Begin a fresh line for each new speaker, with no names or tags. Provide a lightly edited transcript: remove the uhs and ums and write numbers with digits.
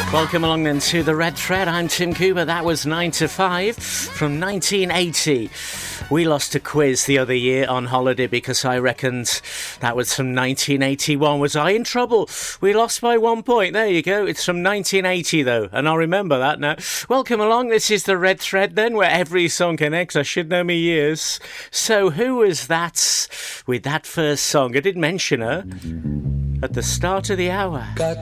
Welcome along then to The Red Thread. I'm Tim Cooper. That was 9 to 5 from 1980. We lost a quiz the other year on holiday because I reckoned that was from 1981. Was I in trouble? We lost by 1 point. There you go. It's from 1980 though, and I'll remember that now. Welcome along. This is The Red Thread then, where every song connects. I should know me years. So who was that with that first song? I did mention her at the start of the hour.